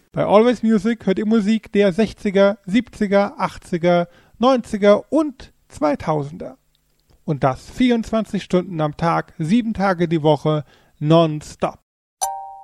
Bei Always Music hört ihr Musik der 60er, 70er, 80er, 90er und 2000er. Und das 24 Stunden am Tag, 7 Tage die Woche, nonstop.